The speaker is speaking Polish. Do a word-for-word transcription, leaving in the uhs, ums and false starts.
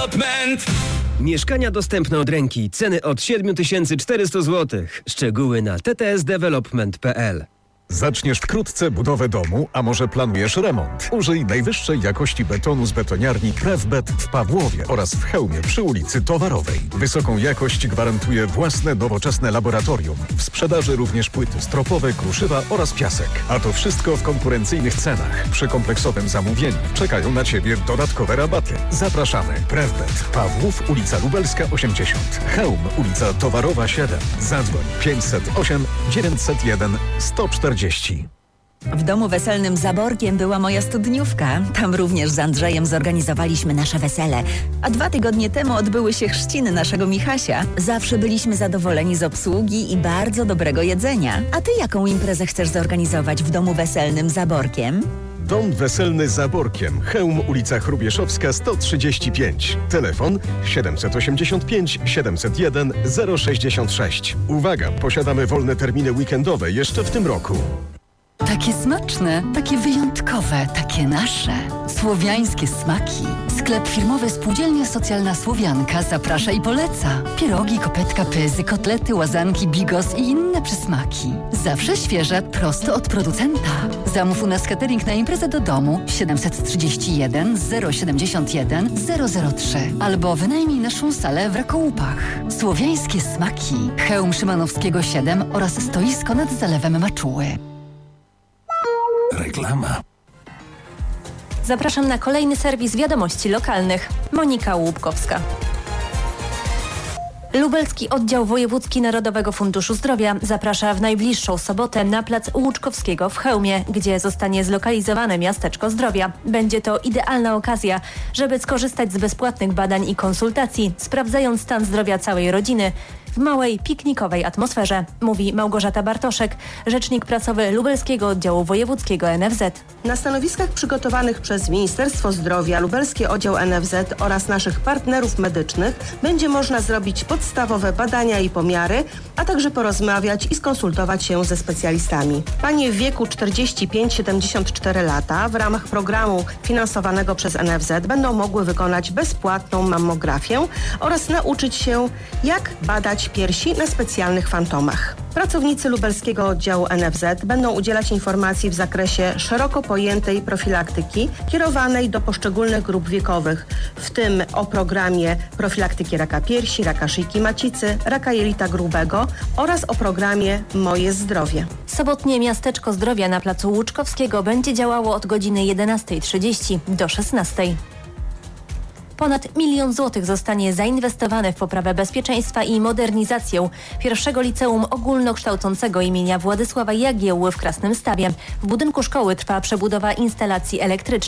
Development. Mieszkania dostępne od ręki. Ceny od siedem tysięcy czterysta złotych. Szczegóły na t t s development kropka p l. Zaczniesz wkrótce budowę domu, a może planujesz remont? Użyj najwyższej jakości betonu z betoniarni Prefbet w Pawłowie oraz w Chełmie przy ulicy Towarowej. Wysoką jakość gwarantuje własne nowoczesne laboratorium. W sprzedaży również płyty stropowe, kruszywa oraz piasek. A to wszystko w konkurencyjnych cenach. Przy kompleksowym zamówieniu czekają na Ciebie dodatkowe rabaty. Zapraszamy. Prefbet. Pawłów, ulica Lubelska osiemdziesiąt. Chełm, ulica Towarowa siedem. Zadzwoń pięćset osiem dziewięćset jeden sto czterdzieści. W domu weselnym Zaborkiem była moja studniówka. Tam również z Andrzejem zorganizowaliśmy nasze wesele. A dwa tygodnie temu odbyły się chrzciny naszego Michasia. Zawsze byliśmy zadowoleni z obsługi i bardzo dobrego jedzenia. A ty jaką imprezę chcesz zorganizować w domu weselnym Zaborkiem? Dom weselny Zaborkiem. Chełm, ulica Chrubieszowska sto trzydzieści pięć. Telefon siedemset osiemdziesiąt pięć siedemset jeden zero sześćdziesiąt sześć. Uwaga, posiadamy wolne terminy weekendowe jeszcze w tym roku. Takie smaczne, takie wyjątkowe, takie nasze. Słowiańskie smaki. Sklep firmowy Spółdzielnia Socjalna Słowianka zaprasza i poleca. Pierogi, kopetka, pyzy, kotlety, łazanki, bigos i inne przysmaki. Zawsze świeże, prosto od producenta. Zamów u nas catering na imprezę do domu siedemset trzydzieści jeden zero siedemdziesiąt jeden zero zero trzy albo wynajmij naszą salę w Rakołupach. Słowiańskie smaki. Chełm Szymanowskiego siedem oraz stoisko nad Zalewem Maczuły. Reklama. Zapraszam na kolejny serwis wiadomości lokalnych. Monika Łupkowska. Lubelski Oddział Wojewódzki Narodowego Funduszu Zdrowia zaprasza w najbliższą sobotę na plac Łuczkowskiego w Chełmie, gdzie zostanie zlokalizowane miasteczko zdrowia. Będzie to idealna okazja, żeby skorzystać z bezpłatnych badań i konsultacji, sprawdzając stan zdrowia całej rodziny w małej, piknikowej atmosferze, mówi Małgorzata Bartoszek, rzecznik prasowy Lubelskiego Oddziału Wojewódzkiego N F Z. Na stanowiskach przygotowanych przez Ministerstwo Zdrowia, Lubelski Oddział N F Z oraz naszych partnerów medycznych będzie można zrobić podstawowe badania i pomiary, a także porozmawiać i skonsultować się ze specjalistami. Panie w wieku czterdzieści pięć do siedemdziesięciu czterech lat w ramach programu finansowanego przez N F Z będą mogły wykonać bezpłatną mammografię oraz nauczyć się, jak badać piersi na specjalnych fantomach. Pracownicy Lubelskiego Oddziału N F Z będą udzielać informacji w zakresie szeroko pojętej profilaktyki kierowanej do poszczególnych grup wiekowych, w tym o programie profilaktyki raka piersi, raka szyjki macicy, raka jelita grubego oraz o programie Moje Zdrowie. Sobotnie Miasteczko Zdrowia na placu Łuczkowskiego będzie działało od godziny jedenastej trzydzieści do szesnastej. Ponad milion złotych zostanie zainwestowane w poprawę bezpieczeństwa i modernizację pierwszego liceum ogólnokształcącego imienia Władysława Jagiełły w Krasnym Stawie. W budynku szkoły trwa przebudowa instalacji elektrycznych.